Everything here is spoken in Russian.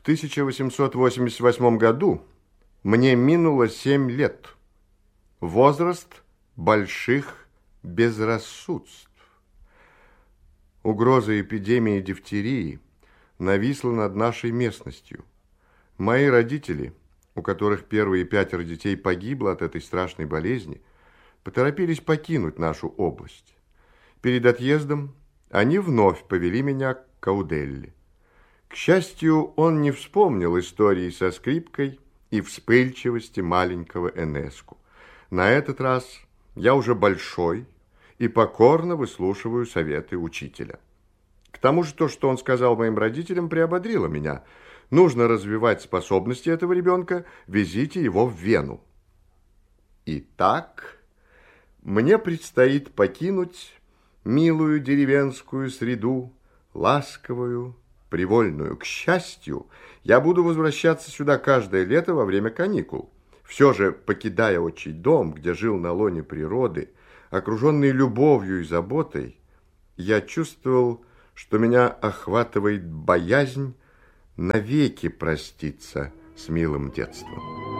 1888 году мне минуло 7 лет. Возраст больших безрассудств. Угроза эпидемии дифтерии нависла над нашей местностью. Мои родители, у которых первые 5 детей погибло от этой страшной болезни, поторопились покинуть нашу область. Перед отъездом они вновь повели меня к Кауделли. К счастью, он не вспомнил истории со скрипкой и вспыльчивости маленького Энеску. На этот раз я уже большой и покорно выслушиваю советы учителя. К тому же то, что он сказал моим родителям, приободрило меня. Нужно развивать способности этого ребенка, везите его в Вену. Итак, мне предстоит покинуть милую деревенскую среду, ласковую, привольную. К счастью, я буду возвращаться сюда каждое лето во время каникул. Все же, покидая отчий дом, где жил на лоне природы, окруженный любовью и заботой, я чувствовал, что меня охватывает боязнь навеки проститься с милым детством.